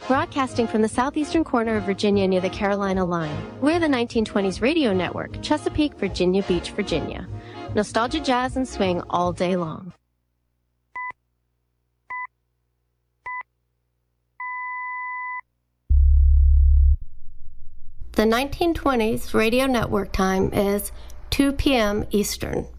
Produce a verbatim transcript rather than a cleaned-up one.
Broadcasting from the southeastern corner of Virginia near the Carolina line, we're the nineteen twenties radio network, Chesapeake, Virginia Beach, Virginia. Nostalgia, jazz, and swing all day long. The nineteen twenties radio network time is two p.m. Eastern.